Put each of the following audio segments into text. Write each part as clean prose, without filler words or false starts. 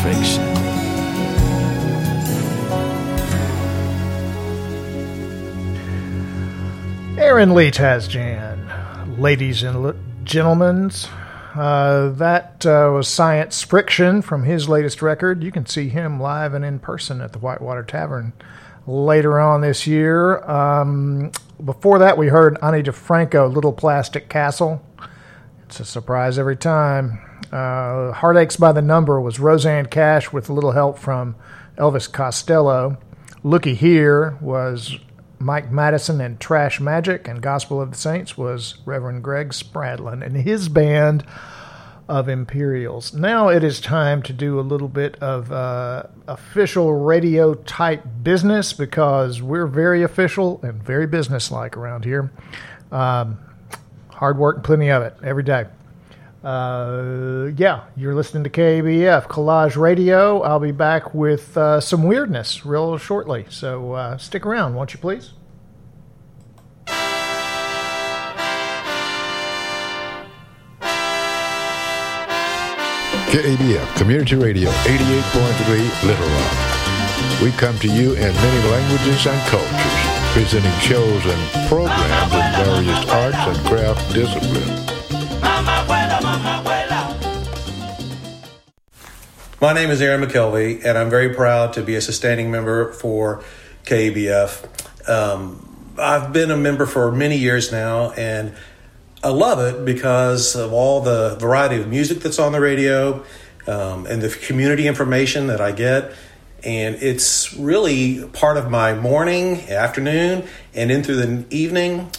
Friction. Aaron Lee Tasjan, ladies and gentlemen, that was Science Friction from his latest record. You can see him live and in person at the Whitewater Tavern later on this year. Before that, we heard Ani DeFranco, Little Plastic Castle. It's a surprise every time. Heartaches by the Number was Roseanne Cash with a little help from Elvis Costello. Looky Here was Mike Madison and Trash Magic, and Gospel of the Saints was Reverend Greg Spradlin and his band of Imperials. Now it is time to do a little bit of official radio type business, because we're very official and very businesslike around here. Hard work and plenty of it every day. You're listening to KABF Collage Radio. I'll be back with some weirdness real shortly, so stick around, won't you please? KABF Community Radio 88.3 Little Rock. We come to you in many languages and cultures, presenting shows and programs in various arts and craft disciplines. My name is Aaron McKelvey, and I'm very proud to be a sustaining member for KABF. I've been a member for many years now, and I love it because of all the variety of music that's on the radio, and the community information that I get. And it's really part of my morning, afternoon, and in through the evening.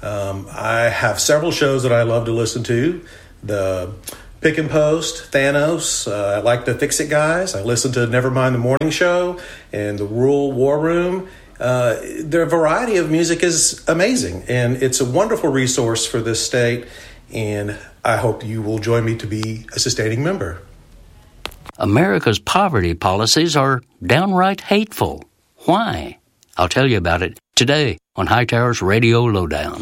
I have several shows that I love to listen to. The Pick and Post, Thanos, I like the Fix It Guys. I listen to Nevermind the Morning Show and the Rural War Room. Their variety of music is amazing, and it's a wonderful resource for this state, and I hope you will join me to be a sustaining member. America's poverty policies are downright hateful. Why? I'll tell you about it today on Hightower's Radio Lowdown.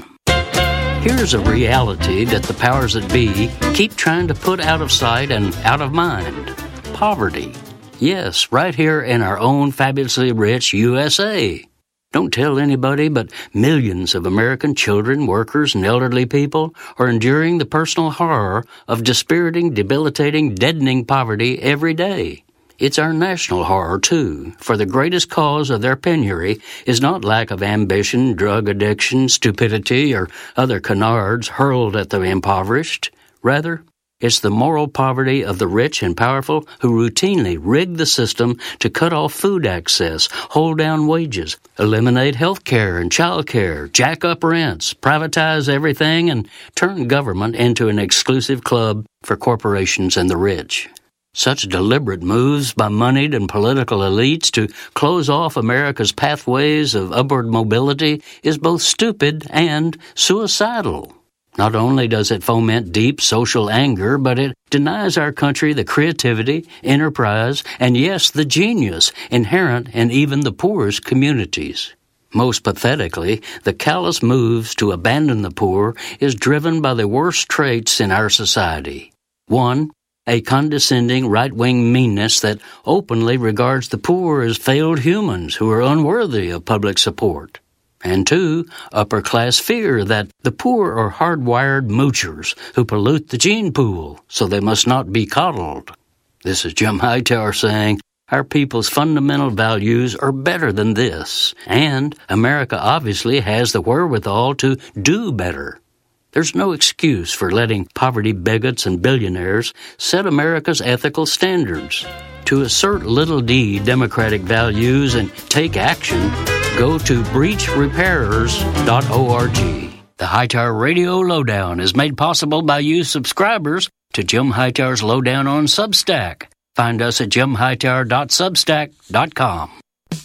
Here's a reality that the powers that be keep trying to put out of sight and out of mind. Poverty. Yes, right here in our own fabulously rich USA. Don't tell anybody, but millions of American children, workers, and elderly people are enduring the personal horror of dispiriting, debilitating, deadening poverty every day. It's our national horror, too, for the greatest cause of their penury is not lack of ambition, drug addiction, stupidity, or other canards hurled at the impoverished. Rather, it's the moral poverty of the rich and powerful who routinely rig the system to cut off food access, hold down wages, eliminate health care and child care, jack up rents, privatize everything, and turn government into an exclusive club for corporations and the rich. Such deliberate moves by moneyed and political elites to close off America's pathways of upward mobility is both stupid and suicidal. Not only does it foment deep social anger, but it denies our country the creativity, enterprise, and yes, the genius inherent in even the poorest communities. Most pathetically, the callous moves to abandon the poor is driven by the worst traits in our society. 1. A condescending right-wing meanness that openly regards the poor as failed humans who are unworthy of public support. And 2, upper-class fear that the poor are hardwired moochers who pollute the gene pool, so they must not be coddled. This is Jim Hightower saying, our people's fundamental values are better than this, and America obviously has the wherewithal to do better. There's no excuse for letting poverty bigots and billionaires set America's ethical standards. To assert little d democratic values and take action, go to breachrepairers.org. The Hightower Radio Lowdown is made possible by you subscribers to Jim Hightower's Lowdown on Substack. Find us at jimhightower.substack.com.